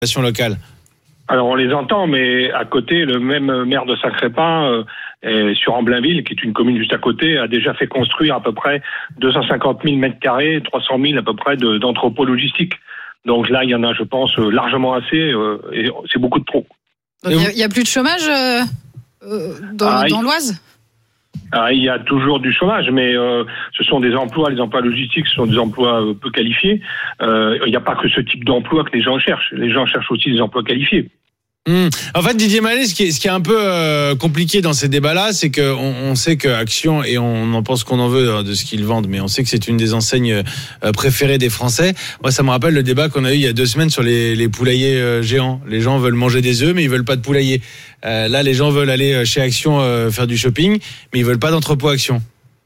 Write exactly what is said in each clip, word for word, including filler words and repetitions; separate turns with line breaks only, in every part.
locale.
Alors on les entend, mais à côté, le même maire de Saint-Crépin, euh, sur Amblainville, qui est une commune juste à côté, a déjà fait construire à peu près deux cent cinquante mille mètres carrés, trois cent mille à peu près de, d'entrepôts logistiques. Donc là, il y en a, je pense, largement assez, euh, et c'est beaucoup de trop.
Il n'y a, a plus de chômage euh, euh, dans, ah, dans l'Oise ?
Ah, il y a toujours du chômage, mais euh, ce sont des emplois, les emplois logistiques, ce sont des emplois euh, peu qualifiés. Euh, il n'y a pas que ce type d'emploi que les gens cherchent. Les gens cherchent aussi des emplois qualifiés.
Mmh. En fait, Didier Mallet, ce qui est, ce qui est un peu euh, compliqué dans ces débats-là, c'est qu'on on sait que Action, et on en pense qu'on en veut de ce qu'ils vendent, mais on sait que c'est une des enseignes euh, préférées des Français. Moi, ça me rappelle le débat qu'on a eu il y a deux semaines sur les, les poulaillers euh, géants. Les gens veulent manger des œufs, mais ils veulent pas de poulailler. Euh, là, les gens veulent aller chez Action euh, faire du shopping, mais ils veulent pas d'entrepôt Action.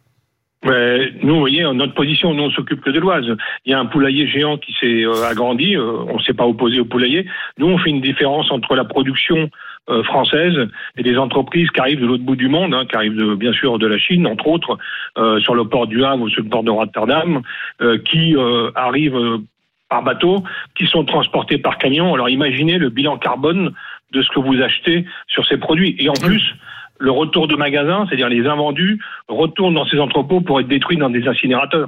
Ouais, nous, vous voyez, notre position, nous, on s'occupe que de l'Oise. Il y a un poulailler géant qui s'est euh, agrandi. Euh, on ne s'est pas opposé au poulailler. Nous, on fait une différence entre la production euh, française et des entreprises qui arrivent de l'autre bout du monde, hein, qui arrivent de, bien sûr de la Chine, entre autres, euh, sur le port du Havre ou sur le port de Rotterdam, euh, qui euh, arrivent euh, par bateau, qui sont transportés par camion. Alors, imaginez le bilan carbone de ce que vous achetez sur ces produits. Et en plus, le retour de magasin, c'est-à-dire les invendus, retournent dans ces entrepôts pour être détruits dans des incinérateurs.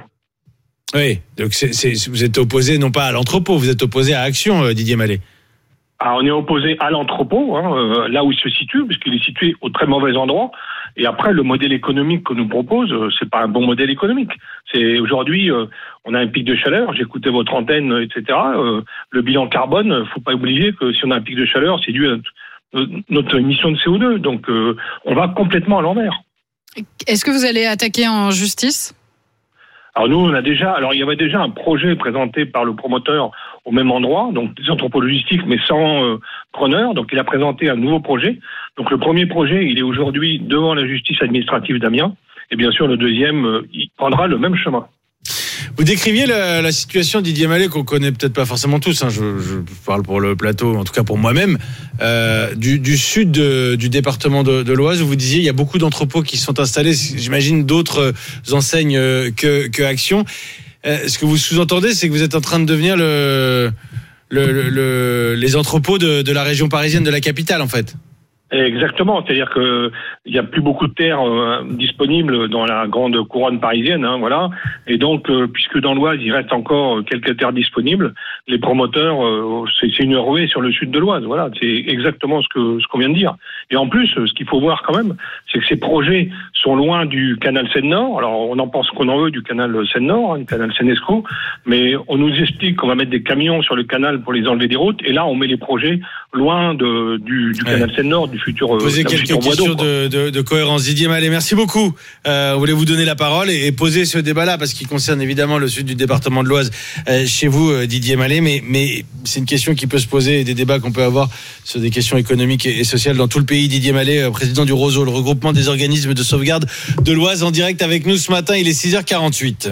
Oui, donc c'est, c'est, vous êtes opposé non pas à l'entrepôt, vous êtes opposé à Action, euh, Didier Mallet.
Alors, on est opposé à l'entrepôt, hein, euh, là où il se situe, puisqu'il est situé au très mauvais endroit. Et après, le modèle économique qu'on nous propose, euh, c'est pas un bon modèle économique. C'est aujourd'hui, euh, on a un pic de chaleur. J'ai écouté votre antenne, et cetera. Euh, le bilan carbone, faut pas oublier que si on a un pic de chaleur, c'est dû à notre émission de C O deux, donc euh, on va complètement à l'envers.
Est-ce que vous allez attaquer en justice ?
Alors nous, on a déjà, alors il y avait déjà un projet présenté par le promoteur au même endroit, donc des entrepôts logistiques, mais sans euh, preneur. Donc il a présenté un nouveau projet. Donc le premier projet, il est aujourd'hui devant la justice administrative d'Amiens, et bien sûr le deuxième, euh, il prendra le même chemin.
Vous décriviez la, la situation de Didier Mallet qu'on connaît peut-être pas forcément tous, hein, je, je parle pour le plateau, en tout cas pour moi-même, euh, du, du sud de, du département de, de l'Oise, où vous disiez il y a beaucoup d'entrepôts qui sont installés, j'imagine d'autres enseignes que, que Action. Euh, ce que vous sous-entendez, c'est que vous êtes en train de devenir le, le, le, le, les entrepôts de, de la région parisienne, de la capitale en fait.
Exactement, c'est-à-dire que il y a plus beaucoup de terres euh, disponibles dans la grande couronne parisienne, hein, voilà. Et donc, euh, puisque dans l'Oise il reste encore quelques terres disponibles, les promoteurs, euh, c'est, c'est une ruée sur le sud de l'Oise, voilà. C'est exactement ce que ce qu'on vient de dire. Et en plus, ce qu'il faut voir quand même, c'est que ces projets sont loin du canal Seine-Nord. Alors, on en pense qu'on en veut du canal Seine-Nord, hein, du canal Seine-Escaut, mais on nous explique qu'on va mettre des camions sur le canal pour les enlever des routes, et là, on met les projets loin de du, du canal ouais. Seine-Nord, du futur.
Poser quelques futur questions de, de, de cohérence. Didier Mallet, merci beaucoup. Euh, on voulait vous donner la parole et, et poser ce débat-là parce qu'il concerne évidemment le sud du département de l'Oise euh, chez vous, euh, Didier Mallet, mais, mais c'est une question qui peut se poser et des débats qu'on peut avoir sur des questions économiques et, et sociales dans tout le pays. Didier Mallet, euh, président du ROSO, le regroupement des organismes de sauvegarde de l'Oise, en direct avec nous ce matin. Il est six heures quarante-huit.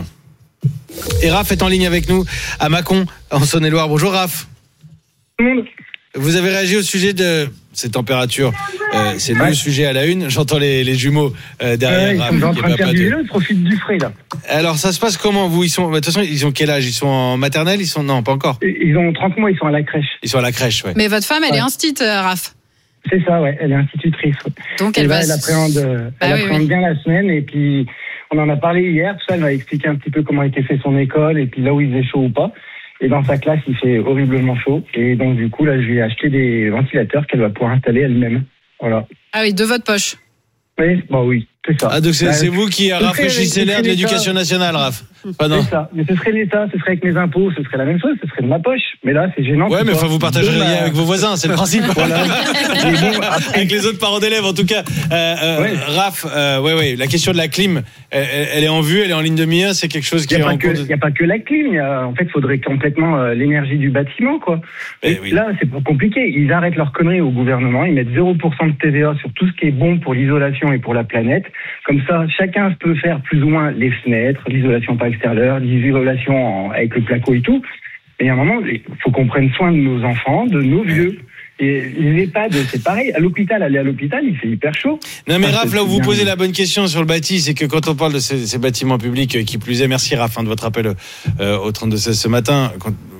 Et Raph est en ligne avec nous à Mâcon, en Saône-et-Loire. Bonjour Raph.
Mmh.
Vous avez réagi au sujet de ces températures. Euh, c'est ouais. le sujet à la une. J'entends les, les jumeaux euh, derrière.
Ouais, ils sont en train de faire du vélo, ils profitent du frais là.
Alors ça se passe comment vous? Ils sont, de toute façon, ils ont quel âge? Ils sont en maternelle? Ils sont non, pas encore.
Ils ont trente mois. Ils sont à la crèche.
Ils sont à la crèche, ouais.
Mais votre femme, elle ouais. est instite, euh, Raph.
C'est ça, ouais. Elle est institutrice. Ouais.
Donc elle
et
va.
Là, elle appréhende, bah elle oui, appréhende oui. bien la semaine et puis on en a parlé hier. Tout ça, elle m'a expliqué un petit peu comment était fait son école et puis là où il faisait chaud ou pas. Et dans sa classe, il fait horriblement chaud. Et donc, du coup, là, je lui ai acheté des ventilateurs qu'elle va pouvoir installer elle-même. Voilà.
Ah oui, de votre poche.
Oui, bah oui, c'est ça.
Ah, donc c'est,
bah,
c'est vous qui rafraîchissez l'air de l'éducation nationale, Raph.
Pas non. C'est ça. Mais ce serait l'État, ce serait avec mes impôts, ce serait la même chose, ce serait de ma poche. Mais là, c'est gênant.
Ouais, mais il faut vous partager le lien avec vos voisins, c'est le principe. Voilà. Bon, après... Avec les autres parents d'élèves, en tout cas. Euh, euh, ouais. Raph, euh, ouais, ouais, la question de la clim, elle, elle est en vue, elle est en ligne de mire, c'est quelque chose qui est en cours.
Il n'y a pas que la clim, y a, en fait, il faudrait complètement euh, l'énergie du bâtiment, quoi. Et Et oui. Là, c'est pas compliqué. Ils arrêtent leur connerie au gouvernement, ils mettent zéro pour cent de T V A sur tout ce qui est bon pour l'isolation et pour la planète. Comme ça, chacun peut faire plus ou moins les fenêtres, l'isolation par extérieur, l'isolation en, avec le placo et tout. Et à un moment, il faut qu'on prenne soin de nos enfants, de nos vieux. Et les EHPAD, c'est pareil. À l'hôpital, aller à l'hôpital, il fait hyper chaud.
Non, mais Raph, là où vous posez la bonne question sur le bâti, c'est que quand on parle de ces, ces bâtiments publics, qui plus est, merci Raph hein, de votre appel euh, au trente-deux seize ce matin. Quand,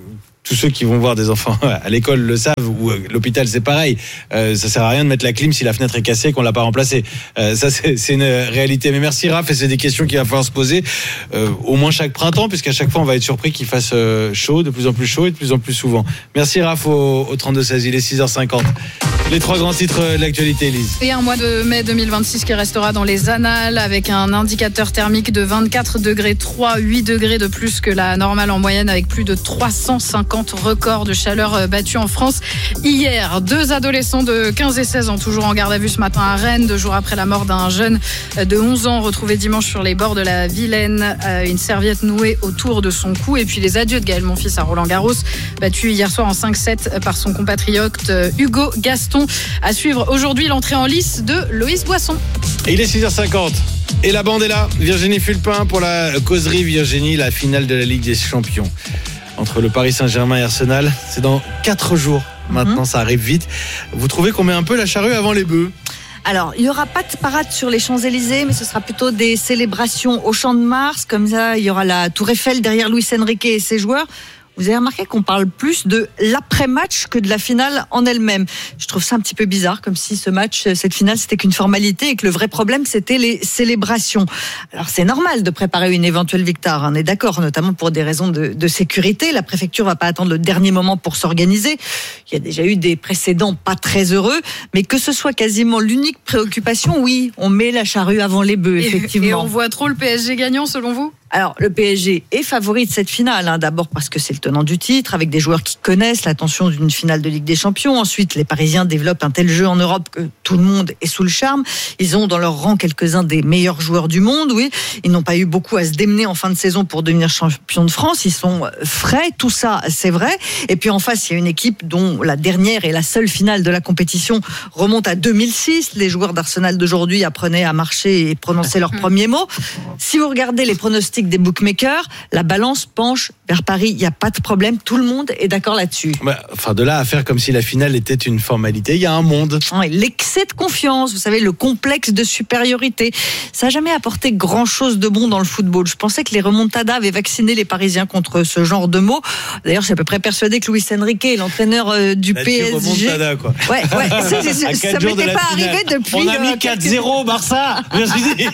tous ceux qui vont voir des enfants à l'école le savent, ou à l'hôpital c'est pareil. Euh, ça sert à rien de mettre la clim si la fenêtre est cassée et qu'on l'a pas remplacée. Euh, ça c'est, c'est une réalité. Mais merci Raph, et c'est des questions qu'il va falloir se poser euh, au moins chaque printemps, puisqu'à chaque fois on va être surpris qu'il fasse euh, chaud, de plus en plus chaud et de plus en plus souvent. Merci Raph au, au trente-deux seize, il est six heures cinquante. Les trois grands titres de l'actualité, Elise.
Et un mois de mai deux mille vingt-six qui restera dans les annales avec un indicateur thermique de vingt-quatre degrés trois, huit degrés de plus que la normale en moyenne, avec plus de trois cent cinquante records de chaleur battus en France hier. Deux adolescents de quinze et seize ans toujours en garde à vue ce matin à Rennes, deux jours après la mort d'un jeune de onze ans retrouvé dimanche sur les bords de la Vilaine, une serviette nouée autour de son cou. Et puis les adieux de Gaël Monfils à Roland-Garros, battu hier soir en cinq sept par son compatriote Hugo Gaston. À suivre aujourd'hui l'entrée en lice de Loïs Boisson.
Et il est six heures cinquante. Et la bande est là. Virginie Fulpin pour la causerie. Virginie, la finale de la Ligue des Champions entre le Paris Saint-Germain et Arsenal. C'est dans quatre jours. Maintenant, mmh. ça arrive vite. Vous trouvez qu'on met un peu la charrue avant les bœufs ?
Alors, il n'y aura pas de parade sur les Champs-Élysées, mais ce sera plutôt des célébrations au Champ de Mars. Comme ça, il y aura la Tour Eiffel derrière Luis Enrique et ses joueurs. Vous avez remarqué qu'on parle plus de l'après-match que de la finale en elle-même. Je trouve ça un petit peu bizarre, comme si ce match, cette finale, c'était qu'une formalité et que le vrai problème, c'était les célébrations. Alors, c'est normal de préparer une éventuelle victoire, on est d'accord, notamment pour des raisons de, de sécurité. La préfecture va pas attendre le dernier moment pour s'organiser. Il y a déjà eu des précédents pas très heureux, mais que ce soit quasiment l'unique préoccupation, oui, on met la charrue avant les bœufs, effectivement.
Et, et on voit trop le P S G gagnant, selon vous ?
Alors, le P S G est favori de cette finale, hein. D'abord parce que c'est le tenant du titre, avec des joueurs qui connaissent la tension d'une finale de Ligue des Champions. Ensuite, les Parisiens développent un tel jeu en Europe que tout le monde est sous le charme. Ils ont dans leur rang quelques-uns des meilleurs joueurs du monde, oui. Ils n'ont pas eu beaucoup à se démener en fin de saison pour devenir champions de France. Ils sont frais, tout ça, c'est vrai. Et puis en face, il y a une équipe dont la dernière et la seule finale de la compétition remonte à deux mille six. Les joueurs d'Arsenal d'aujourd'hui apprenaient à marcher et prononcer leurs premiers mots. Si vous regardez les pronostics des bookmakers, la balance penche vers Paris. Il n'y a pas de problème. Tout le monde est d'accord là-dessus.
Bah, enfin, de là à faire comme si la finale était une formalité, il y a un monde.
Ouais, l'excès de confiance, vous savez, le complexe de supériorité, ça n'a jamais apporté grand-chose de bon dans le football. Je pensais que les remontadas avaient vacciné les Parisiens contre ce genre de mots. D'ailleurs, je suis à peu près persuadé que Luis Enrique, l'entraîneur euh, du la P S G...
remontada, quoi.
Ouais, ouais, c'est, c'est, c'est, ça ne m'était pas finale. Arrivé depuis...
On a mis quatre zéro, Barça. Merci.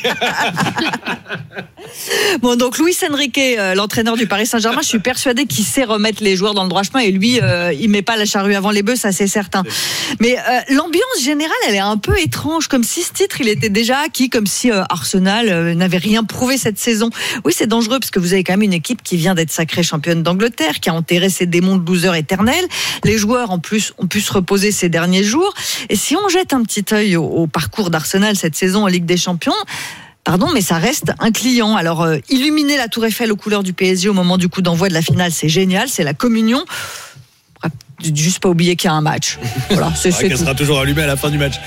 Bon, donc Luis Enrique, euh, l'entraîneur du Paris Saint-Germain, je suis persuadé qu'il sait remettre les joueurs dans le droit chemin, et lui, euh, il met pas la charrue avant les bœufs, ça c'est certain. Mais euh, l'ambiance générale, elle est un peu étrange, comme si ce titre, il était déjà acquis, comme si euh, Arsenal euh, n'avait rien prouvé cette saison. Oui, c'est dangereux, parce que vous avez quand même une équipe qui vient d'être sacrée championne d'Angleterre, qui a enterré ses démons de loser éternels. Les joueurs, en plus, ont pu se reposer ces derniers jours. Et si on jette un petit œil au, au parcours d'Arsenal cette saison en Ligue des Champions, pardon, mais ça reste un client. Alors, euh, illuminer la Tour Eiffel aux couleurs du P S G au moment du coup d'envoi de la finale, c'est génial, c'est la communion. Juste pas oublier qu'il y a un match. Voilà, c'est,
c'est qu'elle sera toujours allumée à la fin du match.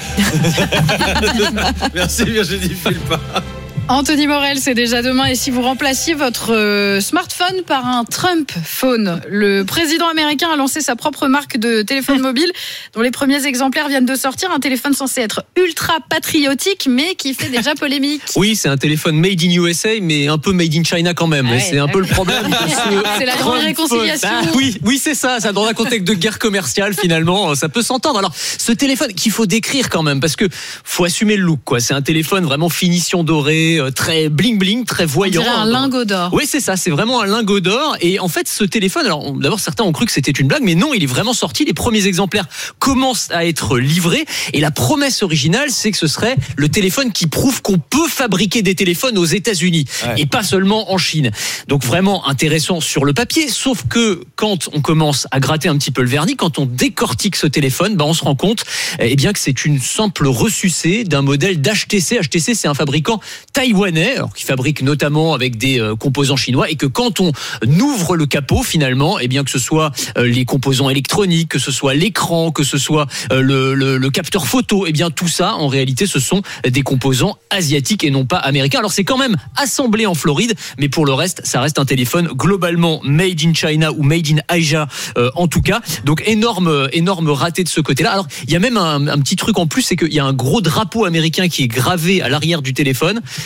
Merci Virginie Fulpin.
Anthony Morel, c'est déjà demain. Et si vous remplaciez votre euh, smartphone par un Trump phone, le président américain a lancé sa propre marque de téléphone mobile dont les premiers exemplaires viennent de sortir. Un téléphone censé être ultra patriotique, mais qui fait déjà polémique.
Oui, c'est un téléphone made in U S A, mais un peu made in China quand même. Ah ouais, c'est un peu le problème.
C'est la grande réconciliation.
Ah, oui, oui, c'est ça. Ça dans un contexte de guerre commerciale, finalement, ça peut s'entendre. Alors, ce téléphone qu'il faut décrire quand même, parce que faut assumer le look, quoi. C'est un téléphone vraiment finition dorée, très bling bling, très voyant.
On dirait un lingot d'or.
Oui, c'est ça, c'est vraiment un lingot d'or. Et en fait, ce téléphone, alors d'abord certains ont cru que c'était une blague, mais non, il est vraiment sorti. Les premiers exemplaires commencent à être livrés. Et la promesse originale, c'est que ce serait le téléphone qui prouve qu'on peut fabriquer des téléphones aux États-Unis ouais. et pas seulement en Chine. Donc vraiment intéressant sur le papier. Sauf que quand on commence à gratter un petit peu le vernis, quand on décortique ce téléphone, bah on se rend compte, eh bien que c'est une simple ressucée d'un modèle d'H T C. H T C, c'est un fabricant taïwanais, alors, qui fabrique notamment avec des euh, composants chinois, et que quand on ouvre le capot, finalement, eh bien que ce soit euh, les composants électroniques, que ce soit l'écran, que ce soit euh, le, le, le capteur photo, eh bien tout ça, en réalité, ce sont des composants asiatiques et non pas américains. Alors c'est quand même assemblé en Floride, mais pour le reste, ça reste un téléphone globalement made in China ou made in Asia, euh, en tout cas. Donc énorme, énorme raté de ce côté-là. Alors il y a même un, un petit truc en plus, c'est qu'il y a un gros drapeau américain qui est gravé à l'arrière du téléphone.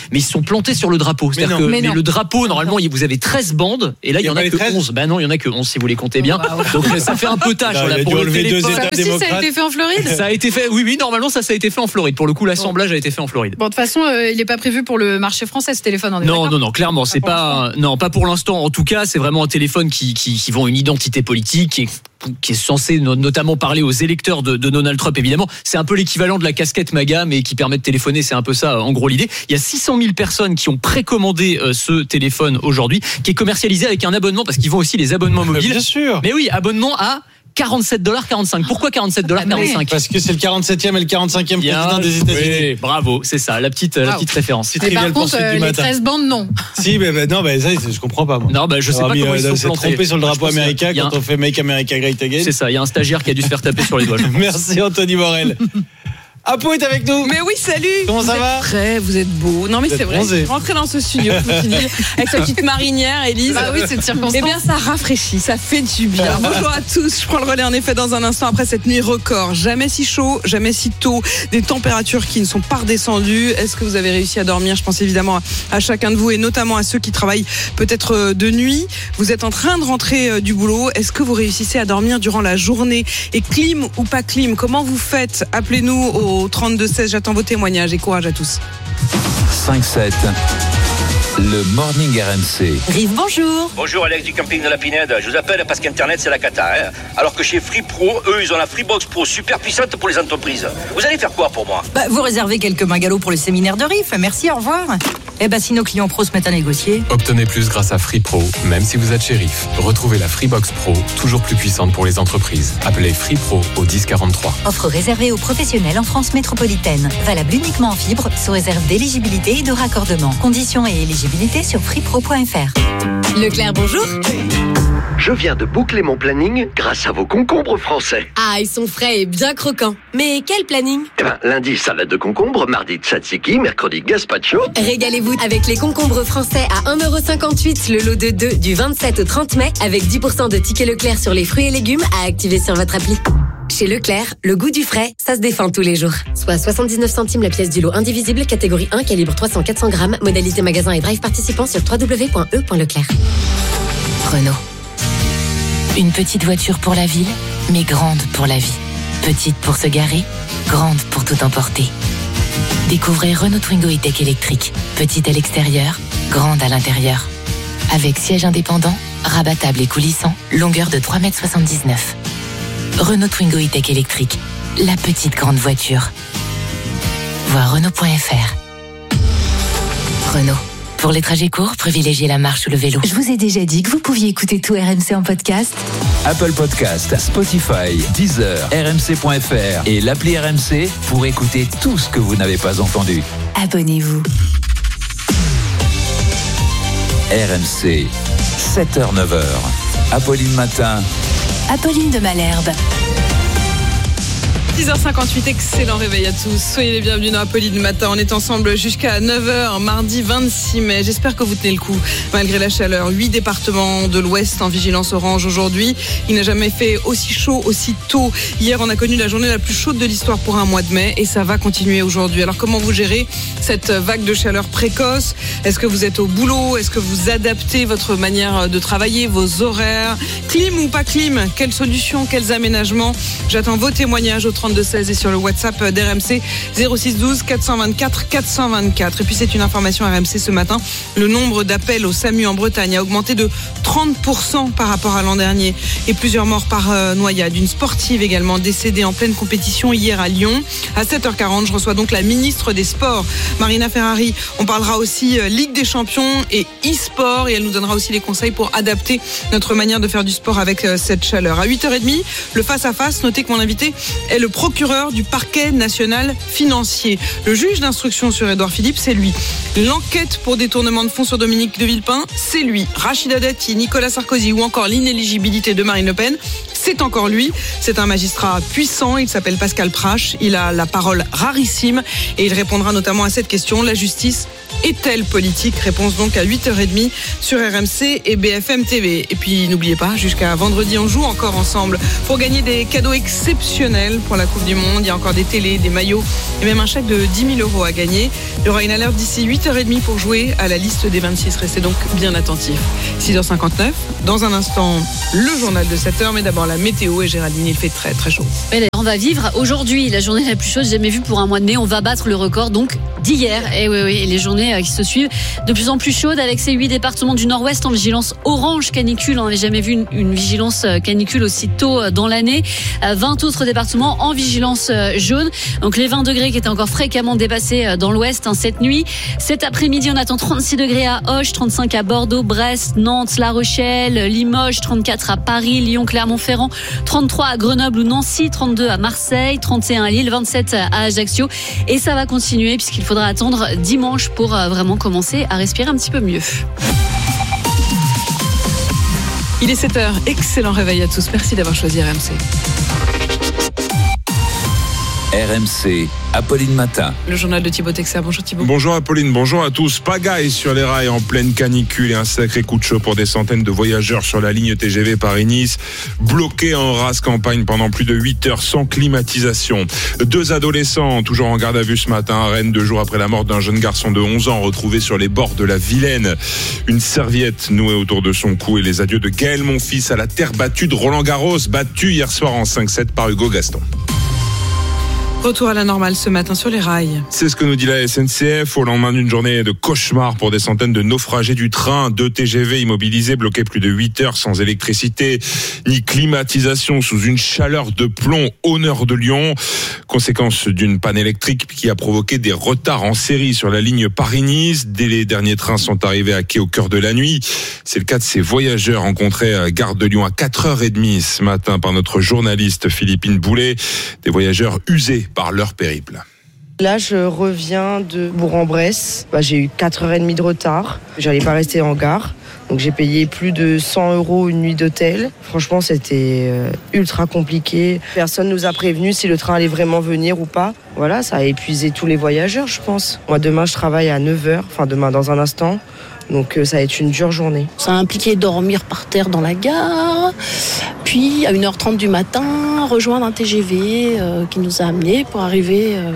mais ils se sont plantés sur le drapeau. C'est-à-dire
non,
que
mais
mais
non.
le drapeau, normalement, vous avez treize bandes, et là, il y,
Il y
en
en
a
avait
que
treize.
onze. Ben non, il y en a que onze si vous les comptez bien.
Wow.
Donc ça fait un peu tâche.
Non,
Voilà,
il a
pour
dû
le
enlever deux
téléphone.
états
Ça aussi, ça a
démocrates.
été fait en Floride.
Ça a été fait, oui, oui, normalement, ça, ça a été fait en Floride. Pour le coup, l'assemblage a été fait en Floride.
Bon, de toute façon, euh, il n'est pas prévu pour le marché français, ce téléphone. On est
Non,
d'accord
non, non, clairement, c'est
Pas pour
pas, non, pas pour l'instant. En tout cas, c'est vraiment un téléphone qui, qui, qui vend une identité politique, qui est, qui est censé no- notamment parler aux électeurs de, de Donald Trump, évidemment. C'est un peu l'équivalent de la casquette MAGA, mais qui permet de téléphoner. C'est un peu ça, en gros, l'idée. Il y a six cent mille personnes qui ont précommandé euh, ce téléphone aujourd'hui, qui est commercialisé avec un abonnement, parce qu'ils vendent aussi les abonnements mobiles.
Bien sûr.
Mais oui, abonnement à quarante-sept dollars quarante-cinq. Pourquoi quarante-sept dollars quarante-cinq?
Parce que c'est le quarante-septième et le quarante-cinquième
Bien,
président des États-Unis.
oui, bravo, c'est ça, la petite, la
Wow.
petite référence.
C'est
Mais par
trivial pour
contre,
ceux
euh,
du
les
matin.
treize bandes, non.
Si, mais ben non, ben ça, je comprends pas. Moi.
Non, bah, je sais
Alors,
pas
mis,
comment
euh,
ils se sont
s'est
plantés.
trompé sur le
Je
drapeau
pense qu'il y a-
américain
il y a
quand
un-
on fait Make America Great Again.
C'est ça, il y a un stagiaire qui a dû se faire taper sur les doigts.
Merci Anthony Morel. Apo est avec nous.
Mais oui, salut.
Comment ça
Vous
va
êtes prêts, vous êtes beaux. Non mais
Vous
c'est
êtes
vrai.
bronzés.
Rentrer dans ce studio, faut finir, avec sa petite marinière, Élise.
Bah oui, cette circonstance.
Eh bien, ça rafraîchit, ça fait du bien. Bonjour à tous. Je prends le relais en effet dans un instant après cette nuit record. Jamais si chaud, jamais si tôt. Des températures qui ne sont pas redescendues. Est-ce que vous avez réussi à dormir? Je pense évidemment à, à chacun de vous et notamment à ceux qui travaillent peut-être de nuit. Vous êtes en train de rentrer du boulot. Est-ce que vous réussissez à dormir durant la journée? Et clim ou pas clim, comment vous faites? Appelez-nous au trente-deux seize. J'attends vos témoignages et courage à tous.
cinq sept, le Morning R M C.
Rive, bonjour.
Bonjour Alex du camping de la Pinède, je vous appelle parce qu'Internet c'est la cata, hein. Alors que chez Free Pro, eux ils ont la Freebox Pro super puissante pour les entreprises. Vous allez faire quoi pour moi?
Bah, vous réservez quelques magalots pour le séminaire de Riff. Merci, au revoir. Eh ben, si nos clients pros se mettent à négocier.
Obtenez plus grâce à Free Pro, même si vous êtes chez Riff. Retrouvez la Freebox Pro, toujours plus puissante pour les entreprises. Appelez Free Pro au dix quarante-trois.
Offre réservée aux professionnels en France métropolitaine. Valable uniquement en fibre, sous réserve d'éligibilité et de raccordement. Conditions et éligibilité sur freepro point f r.
Leclerc, bonjour.
Je viens de boucler mon planning grâce à vos concombres français.
Ah, ils sont frais et bien croquants. Mais quel planning?
Eh ben, lundi, salade de concombre, mardi, tzatziki, mercredi, gazpacho.
Régalez-vous avec les concombres français à un euro cinquante-huit, le lot de deux du vingt-sept au trente mai, avec dix pour cent de tickets Leclerc sur les fruits et légumes à activer sur votre appli. Chez Leclerc, le goût du frais, ça se défend tous les jours. Soit soixante-dix-neuf centimes la pièce du lot indivisible, catégorie un, calibre trois cents à quatre cents grammes, modalité magasin et drive participant sur w w w point e point leclerc.
Renault. Une petite voiture pour la ville, mais grande pour la vie. Petite pour se garer, grande pour tout emporter. Découvrez Renault Twingo E-Tech électrique. Petite à l'extérieur, grande à l'intérieur. Avec siège indépendant, rabattable et coulissant, longueur de trois mètres soixante-dix-neuf. Renault Twingo E-Tech électrique, la petite grande voiture. Voir Renault point f r. Renault. Pour les trajets courts, privilégiez la marche ou le vélo. Je vous ai déjà dit que vous pouviez écouter tout R M C en podcast.
Apple Podcast, Spotify, Deezer, R M C point F R et l'appli R M C pour écouter tout ce que vous n'avez pas entendu.
Abonnez-vous.
R M C, sept heures neuf heures. Apolline Matin.
Apolline de Malherbe.
six heures cinquante-huit, excellent réveil à tous. Soyez les bienvenus dans Apolline Matin. On est ensemble jusqu'à neuf heures, mardi vingt-six mai. J'espère que vous tenez le coup, malgré la chaleur. Huit départements de l'Ouest en vigilance orange aujourd'hui. Il n'a jamais fait aussi chaud, aussi tôt. Hier, on a connu la journée la plus chaude de l'histoire pour un mois de mai et ça va continuer aujourd'hui. Alors, comment vous gérez cette vague de chaleur précoce? Est-ce que vous êtes au boulot? Est-ce que vous adaptez votre manière de travailler, vos horaires? Clim ou pas clim? Quelles solutions, quels aménagements? J'attends vos témoignages au trente-deux seize et sur le WhatsApp d'R M C zéro six douze quatre cent vingt-quatre quatre cent vingt-quatre. Et puis c'est une information R M C ce matin, le nombre d'appels au SAMU en Bretagne a augmenté de trente pour cent par rapport à l'an dernier et plusieurs morts par euh, noyade. Une sportive également décédée en pleine compétition hier à Lyon. À sept heures quarante, je reçois donc la ministre des Sports, Marina Ferrari. On parlera aussi euh, Ligue des Champions et e-sport et elle nous donnera aussi les conseils pour adapter notre manière de faire du sport avec euh, cette chaleur. À huit heures trente, le face-à-face. Notez que mon invité est le procureur du parquet national financier. Le juge d'instruction sur Édouard Philippe, c'est lui. L'enquête pour détournement de fonds sur Dominique de Villepin, c'est lui. Rachida Dati, Nicolas Sarkozy ou encore l'inéligibilité de Marine Le Pen, c'est encore lui. C'est un magistrat puissant, il s'appelle Pascal Prache, il a la parole rarissime et il répondra notamment à cette question. La justice est-elle politique ? Réponse donc à huit heures trente sur R M C et B F M T V. Et puis n'oubliez pas, jusqu'à vendredi, on joue encore ensemble pour gagner des cadeaux exceptionnels pour la Coupe du Monde. Il y a encore des télés, des maillots et même un chèque de dix mille euros à gagner. Il y aura une alerte d'ici huit heures trente pour jouer à la liste des vingt-six. Restez donc bien attentifs. six heures cinquante-neuf, dans un instant, le journal de sept heures, mais d'abord la météo. Et Géraldine, il fait très très chaud.
On va vivre aujourd'hui la journée la plus chaude jamais vue pour un mois de mai. On va battre le record donc d'hier. Et oui, oui, et les journées qui se suivent de plus en plus chaudes avec ces huit départements du Nord-Ouest en vigilance orange canicule. On n'avait jamais vu une, une vigilance canicule aussi tôt dans l'année. vingt autres départements en vigilance jaune. Donc les vingt degrés qui étaient encore fréquemment dépassés dans l'Ouest hein, cette nuit. Cet après-midi, on attend trente-six degrés à Auch, trente-cinq à Bordeaux, Brest, Nantes, La Rochelle, Limoges, trente-quatre à Paris, Lyon, Clermont-Ferrand, trente-trois à Grenoble ou Nancy, trente-deux à Marseille, trente et un à Lille, vingt-sept à Ajaccio. Et ça va continuer puisqu'il faudra attendre dimanche pour vraiment commencer à respirer un petit peu mieux.
Il est sept heures, excellent réveil à tous. Merci d'avoir choisi R M C.
R M C, Apolline Matin.
Le journal de Thibaut Texer. Bonjour Thibaut.
Bonjour Apolline, bonjour à tous. Pagaille sur les rails en pleine canicule et un sacré coup de chaud pour des centaines de voyageurs sur la ligne T G V Paris-Nice, bloqués en rase campagne pendant plus de huit heures sans climatisation. Deux adolescents, toujours en garde à vue ce matin à Rennes, deux jours après la mort d'un jeune garçon de onze ans retrouvé sur les bords de la Vilaine. Une serviette nouée autour de son cou et les adieux de Gaël Monfils à la terre battue de Roland Garros, battu hier soir en cinq sept par Hugo Gaston.
Retour à la normale ce matin sur les rails.
C'est ce que nous dit la S N C F au lendemain d'une journée de cauchemar pour des centaines de naufragés du train. Deux T G V immobilisés, bloqués plus de huit heures sans électricité ni climatisation sous une chaleur de plomb. Honneur de Lyon. Conséquence d'une panne électrique qui a provoqué des retards en série sur la ligne Paris-Nice. Dès les derniers trains sont arrivés à quai au cœur de la nuit. C'est le cas de ces voyageurs rencontrés à Gare de Lyon à quatre heures trente ce matin par notre journaliste Philippine Boulet. Des voyageurs usés par leur périple.
Là, je reviens de Bourg-en-Bresse. Bah, j'ai eu quatre heures trente de retard. J'allais pas rester en gare. Donc j'ai payé plus de cent euros une nuit d'hôtel. Franchement, c'était euh, ultra compliqué. Personne nous a prévenu si le train allait vraiment venir ou pas. Voilà, ça a épuisé tous les voyageurs, je pense. Moi, demain, je travaille à neuf heures. Enfin, demain, dans un instant. Donc euh, ça va être une dure journée.
Ça a impliqué dormir par terre dans la gare, puis à une heure trente du matin, rejoindre un T G V euh, qui nous a amenés pour arriver euh,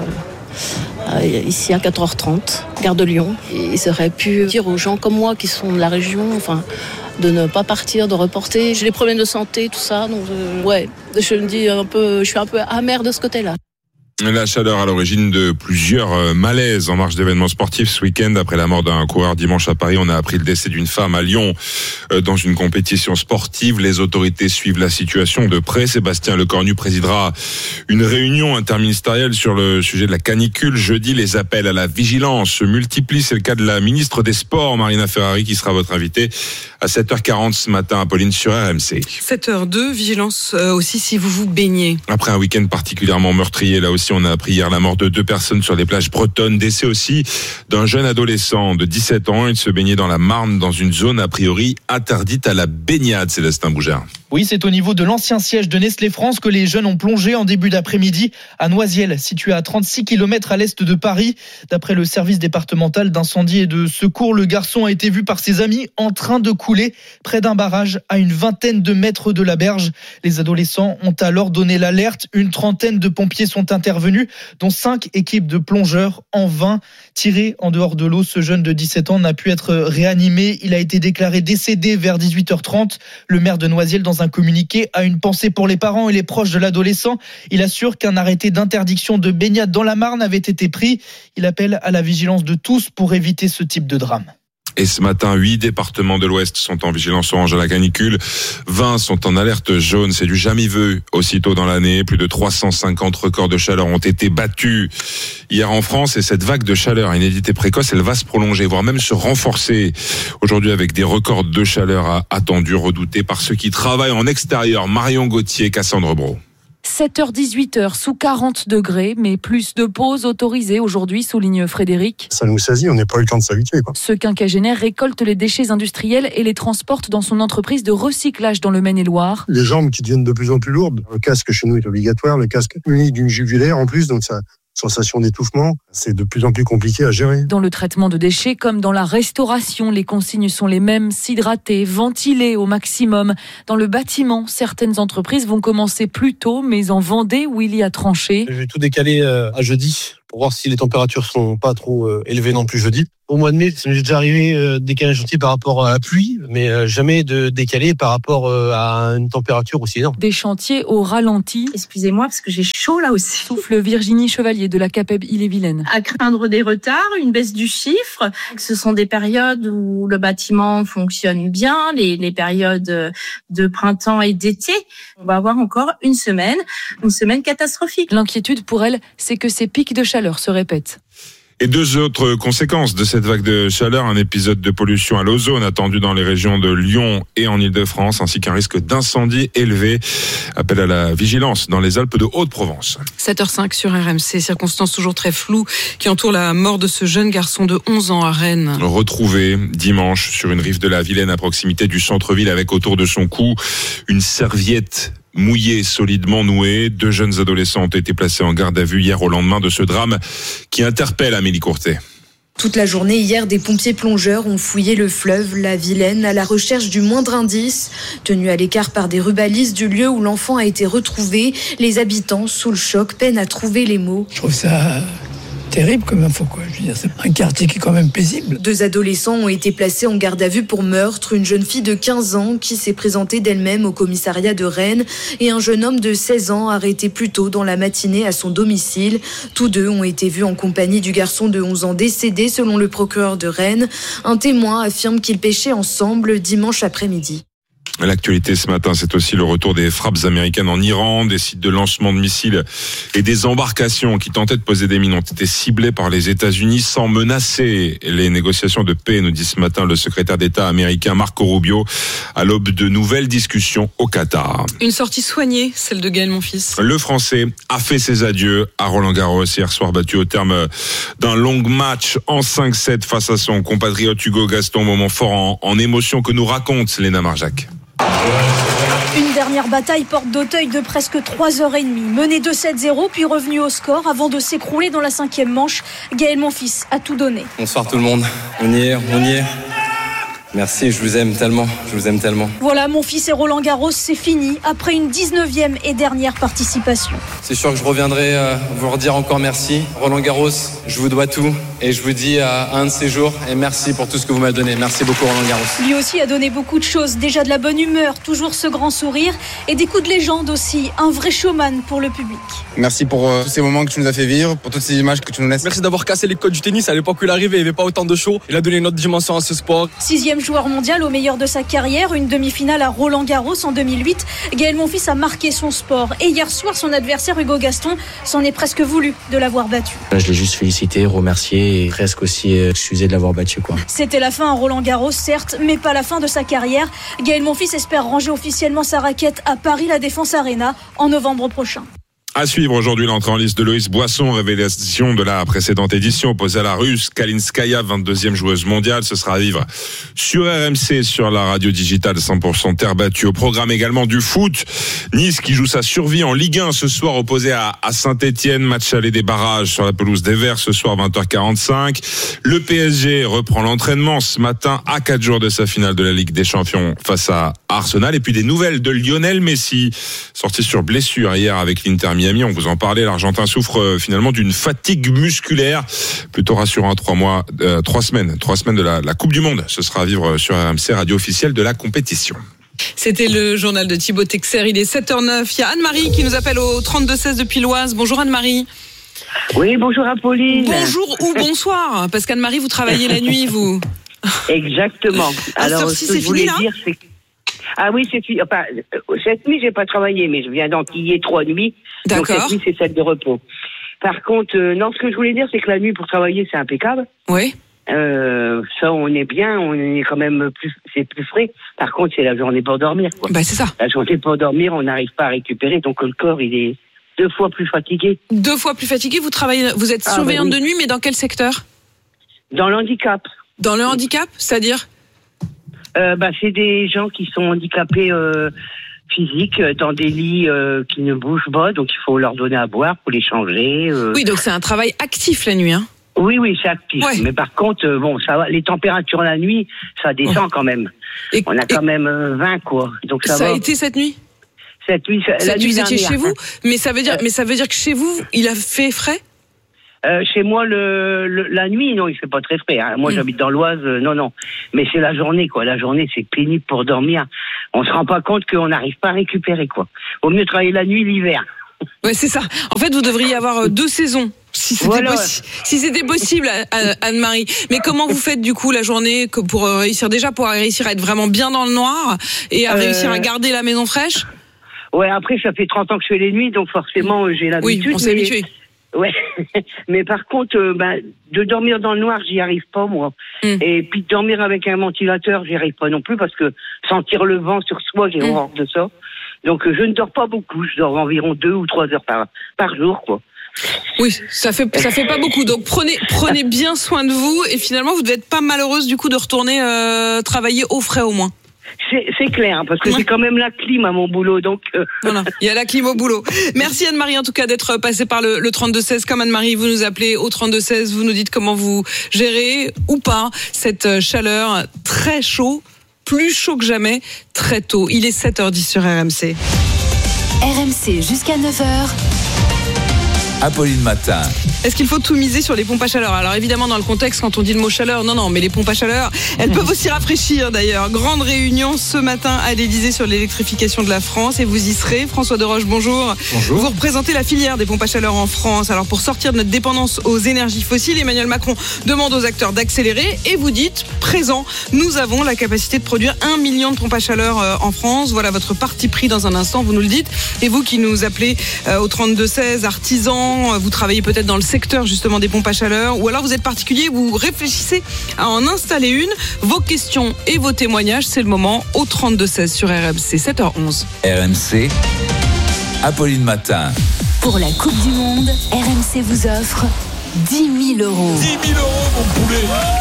euh, ici à quatre heures trente, gare de Lyon. Et ça aurait pu dire aux gens comme moi qui sont de la région, enfin, de ne pas partir, de reporter. J'ai des problèmes de santé, tout ça, donc euh, ouais, je me dis un peu, je suis un peu amère de ce côté-là.
La chaleur à l'origine de plusieurs malaises en marge d'événements sportifs ce week-end. Après la mort d'un coureur dimanche à Paris, on a appris le décès d'une femme à Lyon dans une compétition sportive. Les autorités suivent la situation de près. Sébastien Lecornu présidera une réunion interministérielle sur le sujet de la canicule. Jeudi, les appels à la vigilance se multiplient. C'est le cas de la ministre des Sports, Marina Ferrari, qui sera votre invitée à sept heures quarante ce matin, Apolline, sur R M C.
sept heures deux, vigilance aussi si vous vous baignez.
Après un week-end particulièrement meurtrier, là aussi, on a appris hier la mort de deux personnes sur les plages bretonnes. Décès aussi d'un jeune adolescent de dix-sept ans. Il se baignait dans la Marne, dans une zone a priori interdite à la baignade. Célestin Bougère.
Oui, c'est au niveau de l'ancien siège de Nestlé France que les jeunes ont plongé en début d'après-midi à Noisiel, situé à trente-six kilomètres à l'est de Paris. D'après le service départemental d'incendie et de secours, le garçon a été vu par ses amis en train de couler près d'un barrage à une vingtaine de mètres de la berge. Les adolescents ont alors donné l'alerte. Une trentaine de pompiers sont intervenus, dont cinq équipes de plongeurs. En vain, tiré en dehors de l'eau, ce jeune de dix-sept ans n'a pu être réanimé. Il a été déclaré décédé vers dix-huit heures trente. Le maire de Noisiel, dans un communiqué, a une pensée pour les parents et les proches de l'adolescent. Il assure qu'un arrêté d'interdiction de baignade dans la Marne avait été pris. Il appelle à la vigilance de tous pour éviter ce type de drame.
Et ce matin, huit départements de l'Ouest sont en vigilance orange à la canicule. vingt sont en alerte jaune. C'est du jamais vu aussitôt dans l'année. Plus de trois cent cinquante records de chaleur ont été battus hier en France. Et cette vague de chaleur inédite et précoce, elle va se prolonger, voire même se renforcer aujourd'hui avec des records de chaleur attendus, redoutés par ceux qui travaillent en extérieur. Marion Gauthier, Cassandre Brault.
sept heures dix-huit heures sous quarante degrés, mais plus de pauses autorisées aujourd'hui, souligne Frédéric.
Ça nous saisit, on n'a pas eu le temps de s'habituer, quoi.
Ce quinquagénaire récolte les déchets industriels et les transporte dans son entreprise de recyclage dans le Maine-et-Loire.
Les jambes qui deviennent de plus en plus lourdes. Le casque chez nous est obligatoire, le casque unique d'une jugulaire en plus, donc ça... sensation d'étouffement. C'est de plus en plus compliqué à gérer.
Dans le traitement de déchets comme dans la restauration, les consignes sont les mêmes, s'hydrater, ventiler au maximum. Dans le bâtiment, certaines entreprises vont commencer plus tôt, mais en Vendée, où il y a tranché.
Je vais tout décaler à jeudi pour voir si les températures sont pas trop élevées non plus jeudi. Au mois de mai, ça m'est déjà arrivé de décaler un chantier par rapport à la pluie, mais jamais de décaler par rapport à une température aussi énorme.
Des chantiers au ralenti.
Excusez-moi, parce que j'ai chaud là aussi.
Souffle Virginie Chevalier de la CAPEB Ille-et-Vilaine.
À craindre des retards, une baisse du chiffre. Ce sont des périodes où le bâtiment fonctionne bien, les, les périodes de printemps et d'été. On va avoir encore une semaine, une semaine catastrophique.
L'inquiétude pour elle, c'est que ces pics de chaleur se répètent.
Et deux autres conséquences de cette vague de chaleur, un épisode de pollution à l'ozone attendu dans les régions de Lyon et en Ile-de-France, ainsi qu'un risque d'incendie élevé. Appel à la vigilance dans les Alpes de Haute-Provence.
sept heures cinq sur R M C, circonstances toujours très floues qui entourent la mort de ce jeune garçon de onze ans à Rennes.
Retrouvé dimanche sur une rive de la Vilaine à proximité du centre-ville avec autour de son cou une serviette mouillée, solidement nouée. Deux jeunes adolescents ont été placés en garde à vue hier au lendemain de ce drame qui interpelle Amélie Courtet.
Toute la journée hier, des pompiers plongeurs ont fouillé le fleuve, la Vilaine, à la recherche du moindre indice. Tenus à l'écart par des rubalistes du lieu où l'enfant a été retrouvé, les habitants, sous le choc, peinent à trouver les mots.
Je trouve ça terrible comme info, quoi. Je veux dire, c'est un quartier qui est quand même paisible.
Deux adolescents ont été placés en garde à vue pour meurtre. Une jeune fille de quinze ans qui s'est présentée d'elle-même au commissariat de Rennes et un jeune homme de seize ans arrêté plus tôt dans la matinée à son domicile. Tous deux ont été vus en compagnie du garçon de onze ans décédé selon le procureur de Rennes. Un témoin affirme qu'ils pêchaient ensemble dimanche après-midi.
L'actualité ce matin, c'est aussi le retour des frappes américaines en Iran, des sites de lancement de missiles et des embarcations qui tentaient de poser des mines ont été ciblées par les États-Unis sans menacer les négociations de paix, nous dit ce matin le secrétaire d'État américain Marco Rubio, à l'aube de nouvelles discussions au Qatar.
Une sortie soignée, celle de Gaël Monfils.
Le Français a fait ses adieux à Roland-Garros hier soir, battu au terme d'un long match en cinq sept face à son compatriote Hugo Gaston. Moment fort en, en émotion que nous raconte Léna Marjac.
Une dernière bataille porte d'Auteuil de presque trois heures trente, mené deux sept zéro puis revenu au score avant de s'écrouler dans la cinquième manche. Gaël Monfils a tout donné.
Bonsoir tout le monde, on y est, on y est. Merci, je vous aime tellement, je vous aime tellement.
Voilà, Monfils et Roland Garros, c'est fini après une dix-neuvième et dernière participation.
C'est sûr que je reviendrai euh, vous redire encore merci. Roland Garros, je vous dois tout et je vous dis à un de ces jours et merci pour tout ce que vous m'avez donné. Merci beaucoup Roland Garros.
Lui aussi a donné beaucoup de choses, déjà de la bonne humeur, toujours ce grand sourire et des coups de légende aussi, un vrai showman pour le public.
Merci pour euh, tous ces moments que tu nous as fait vivre, pour toutes ces images que tu nous laisses.
Merci d'avoir cassé les codes du tennis à l'époque où il arrivait, il n'y avait pas autant de show. Il a donné une autre dimension à ce sport.
Sixième joueur mondial au meilleur de sa carrière, une demi-finale à Roland-Garros en deux mille huit. Gaël Monfils a marqué son sport et hier soir son adversaire Hugo Gaston s'en est presque voulu de l'avoir battu.
Je l'ai juste félicité, remercié et presque aussi excusé de l'avoir battu, quoi.
C'était la fin à Roland-Garros certes, mais pas la fin de sa carrière. Gaël Monfils espère ranger officiellement sa raquette à Paris La Défense Arena en novembre prochain.
À suivre aujourd'hui l'entrée en liste de Loïs Boisson, révélation de la précédente édition opposée à la Russe Kalinskaya, vingt-deuxième joueuse mondiale. Ce sera à vivre sur R M C, sur la radio digitale cent pour cent terre battue. Au programme également du foot. Nice qui joue sa survie en Ligue un ce soir, opposé à, à Saint-Etienne. Match aller des barrages sur la pelouse des Verts ce soir, vingt heures quarante-cinq. Le P S G reprend l'entraînement ce matin à quatre jours de sa finale de la Ligue des Champions face à Arsenal. Et puis des nouvelles de Lionel Messi, sorti sur blessure hier avec l'Inter Miami. On vous en parlait, l'Argentin souffre euh, finalement d'une fatigue musculaire. Plutôt rassurant, trois mois, euh, trois semaines, trois semaines de la, la Coupe du Monde. Ce sera à vivre sur R M C, radio officielle de la compétition.
C'était le journal de Thibaut Texer. Il est sept heures neuf. Il y a Anne-Marie qui nous appelle au trente-deux seize depuis l'Oise. Bonjour Anne-Marie.
Oui, bonjour Apolline.
Bonjour ou bonsoir, parce qu'Anne-Marie, vous travaillez la nuit, vous.
Exactement. Alors, ce que je voulais dire, c'est Ah oui, cette nuit, enfin, cette nuit, j'ai pas travaillé, mais je viens d'enquiller trois nuits. Donc cette nuit, c'est celle de repos. Par contre, euh, non, ce que je voulais dire, c'est que la nuit pour travailler, c'est impeccable.
Oui.
Euh, ça, on est bien, on est quand même plus, c'est plus frais. Par contre, c'est la journée pour dormir, quoi.
Bah, c'est ça.
La journée pour dormir, on n'arrive pas à récupérer, donc le corps, il est deux fois plus fatigué.
Deux fois plus fatigué. Vous travaillez, vous êtes
ah,
surveillante
bah, oui.
de nuit, mais dans quel secteur?
Dans le handicap.
Dans le handicap, c'est-à-dire?
Euh, bah, c'est des gens qui sont handicapés, euh, physique, dans des lits euh, qui ne bougent pas, donc il faut leur donner à boire, pour les changer. Euh.
Oui, donc c'est un travail actif la nuit, hein.
Oui, oui, c'est actif.
Ouais.
Mais par contre, euh, bon, ça va. Les températures la nuit, ça descend oh. quand même. Et, On a quand et, même euh, vingt, quoi. Donc ça,
ça
va.
a été cette nuit.
Cette nuit, ça,
cette
la
nuit, vous étiez chez vous, mais ça veut dire,
euh,
mais ça veut dire que chez vous, il a fait frais.
Euh, chez moi, le, le la nuit, non, il fait pas très frais. Hein. Moi, mmh. j'habite dans l'Oise, euh, non, non. Mais c'est la journée, quoi. La journée, c'est pénible pour dormir. On se rend pas compte qu'on n'arrive pas à récupérer, quoi. Vaut mieux travailler la nuit, l'hiver.
Ouais, c'est ça. En fait, vous devriez avoir deux saisons. Si c'était, voilà. possi- si c'était possible, Anne-Marie. Mais comment vous faites du coup la journée pour réussir déjà pour réussir à être vraiment bien dans le noir et à euh... réussir à garder la maison fraîche?
Ouais, après ça fait trente ans que je fais les nuits, donc forcément j'ai l'habitude.
Oui, on s'est mais... habitué.
Ouais, mais par contre, euh, bah, de dormir dans le noir, j'y arrive pas moi. Mm. Et puis de dormir avec un ventilateur, j'y arrive pas non plus parce que sentir le vent sur soi, j'ai mm. horreur de ça. Donc euh, je ne dors pas beaucoup, je dors environ deux ou trois heures par par jour, quoi.
Oui, ça fait ça fait pas beaucoup. Donc prenez prenez bien soin de vous et finalement vous devez être pas malheureuse du coup de retourner euh, travailler au frais au moins.
C'est, c'est clair, parce que ouais. j'ai quand même la clim à mon boulot, donc... Euh...
Voilà, il y a la clim au boulot. Merci Anne-Marie, en tout cas, d'être passée par le, le trente-deux seize. Comme Anne-Marie, vous nous appelez au trente-deux seize, vous nous dites comment vous gérez, ou pas, cette chaleur très chaud, plus chaud que jamais, très tôt. Il est sept heures dix sur R M C.
R M C jusqu'à neuf heures.
Apolline Matin.
Est-ce qu'il faut tout miser sur les pompes à chaleur? Alors évidemment dans le contexte quand on dit le mot chaleur, non non mais les pompes à chaleur, elles peuvent aussi rafraîchir d'ailleurs. Grande réunion ce matin à l'Élysée sur l'électrification de la France et vous y serez. François Deroche, bonjour.
Bonjour.
Vous représentez la filière des pompes à chaleur en France. Alors pour sortir de notre dépendance aux énergies fossiles, Emmanuel Macron demande aux acteurs d'accélérer et vous dites présent, nous avons la capacité de produire un million de pompes à chaleur en France. Voilà votre parti pris dans un instant, vous nous le dites. Et vous qui nous appelez au trente-deux seize, artisans, vous travaillez peut-être dans le secteur justement des pompes à chaleur ou alors vous êtes particulier, vous réfléchissez à en installer une. Vos questions et vos témoignages, c'est le moment au trente-deux seize sur R M C, sept heures onze.
R M C, Apolline Matin.
Pour la Coupe du Monde, R M C vous offre dix mille euros.
dix mille euros mon poulet.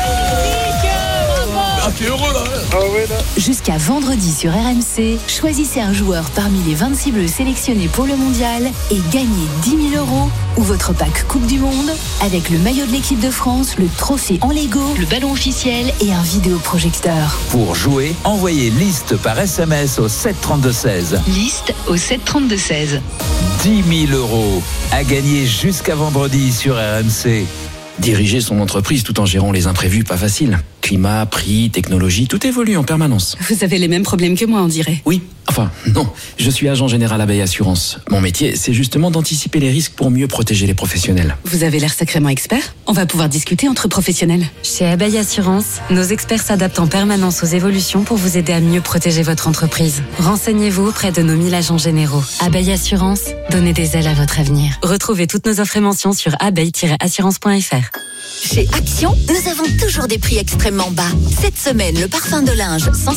Ah, t'es heureux là, ah ouais, là.
Jusqu'à vendredi sur R M C, choisissez un joueur parmi les vingt-six bleus sélectionnés pour le mondial et gagnez dix mille euros ou votre pack Coupe du Monde avec le maillot de l'équipe de France, le trophée en Lego, le ballon officiel et un vidéoprojecteur.
Pour jouer, envoyez liste par S M S au sept trente-deux seize.
Liste au sept trente-deux seize.
dix mille euros à gagner jusqu'à vendredi sur R M C.
Diriger son entreprise tout en gérant les imprévus, pas facile. Climat, prix, technologie, tout évolue en permanence.
Vous avez les mêmes problèmes que moi, on dirait.
Oui, enfin, non. Je suis agent général Abeille Assurance. Mon métier, c'est justement d'anticiper les risques pour mieux protéger les professionnels.
Vous avez l'air sacrément expert. On va pouvoir discuter entre professionnels. Chez Abeille Assurance, nos experts s'adaptent en permanence aux évolutions pour vous aider à mieux protéger votre entreprise. Renseignez-vous auprès de nos mille agents généraux. Abeille Assurance, donnez des ailes à votre avenir. Retrouvez toutes nos offres et mentions sur abeille tiret assurance point f r.
Chez Action, nous avons toujours des prix extrêmement bas. Cette semaine, le parfum de linge sans